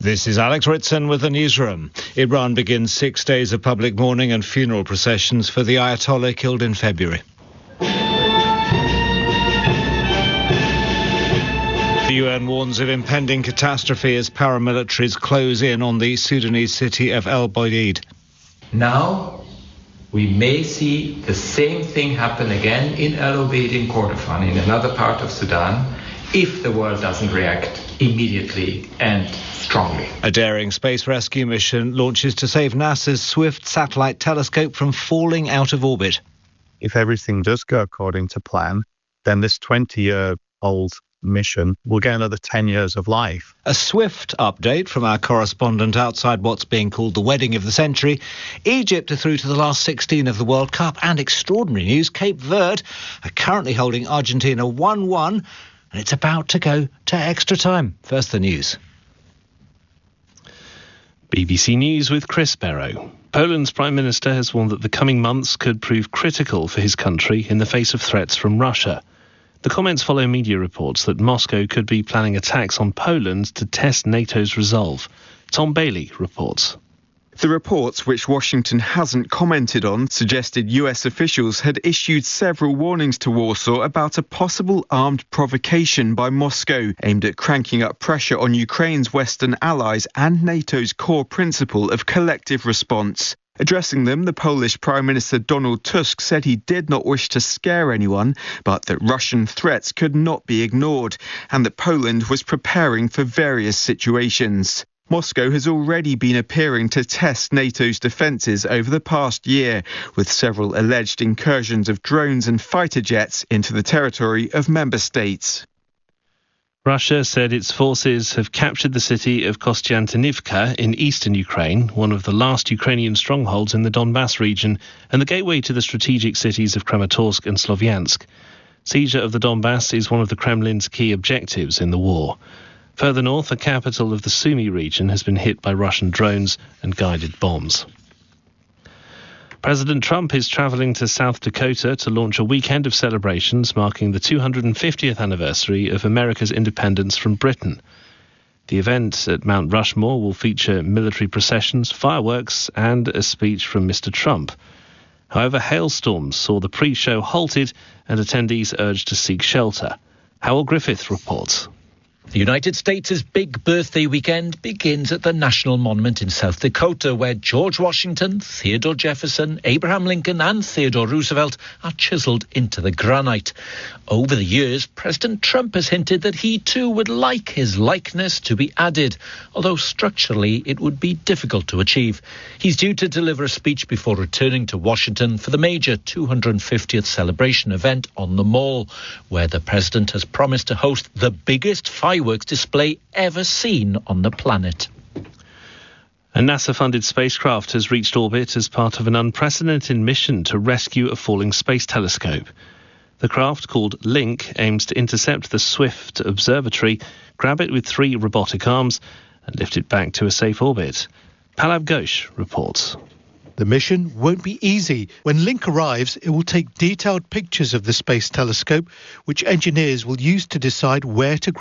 This is Alex Ritson with the newsroom. Iran begins 6 days of public mourning and funeral processions for the Ayatollah killed in February. The UN warns of impending catastrophe as paramilitaries close in on the Sudanese city of El Udeid. Now we may see the same thing happen again in El Udeid in Kordofan, in another part of Sudan, if the world doesn't react immediately and strongly. A daring space rescue mission launches to save NASA's Swift satellite telescope from falling out of orbit. If everything does go according to plan, then this 20-year-old mission will get another 10 years of life. A swift update from our correspondent outside what's being called the wedding of the century. Egypt are through to the last 16 of the World Cup, and extraordinary news, Cape Verde are currently holding Argentina 1-1, and it's about to go to extra time. First, the news. BBC News with Chris Barrow. Poland's Prime Minister has warned that the coming months could prove critical for his country in the face of threats from Russia. The comments follow media reports that Moscow could be planning attacks on Poland to test NATO's resolve. Tom Bailey reports. The reports, which Washington hasn't commented on, suggested US officials had issued several warnings to Warsaw about a possible armed provocation by Moscow aimed at cranking up pressure on Ukraine's Western allies and NATO's core principle of collective response. Addressing them, the Polish Prime Minister Donald Tusk said he did not wish to scare anyone, but that Russian threats could not be ignored, and that Poland was preparing for various situations. Moscow has already been appearing to test NATO's defences over the past year, with several alleged incursions of drones and fighter jets into the territory of member states. Russia said its forces have captured the city of Kostiantynivka in eastern Ukraine, one of the last Ukrainian strongholds in the Donbass region and the gateway to the strategic cities of Kramatorsk and Slovyansk. Seizure of the Donbass is one of the Kremlin's key objectives in the war. Further north, the capital of the Sumy region has been hit by Russian drones and guided bombs. President Trump is travelling to South Dakota to launch a weekend of celebrations marking the 250th anniversary of America's independence from Britain. The event at Mount Rushmore will feature military processions, fireworks and a speech from Mr. Trump. However, hailstorms saw the pre-show halted and attendees urged to seek shelter. Howell Griffith reports. The United States' big birthday weekend begins at the National Monument in South Dakota, where George Washington, Theodore Jefferson, Abraham Lincoln and Theodore Roosevelt are chiseled into the granite. Over the years, President Trump has hinted that he too would like his likeness to be added, although structurally it would be difficult to achieve. He's due to deliver a speech before returning to Washington for the major 250th celebration event on the Mall, where the president has promised to host the biggest fireworks display ever seen on the planet. A NASA-funded spacecraft has reached orbit as part of an unprecedented mission to rescue a falling space telescope. The craft, called Link, aims to intercept the Swift observatory, grab it with 3 robotic arms and lift it back to a safe orbit. Pallav Ghosh reports. The mission won't be easy. When Link arrives, it will take detailed pictures of the space telescope, which engineers will use to decide where to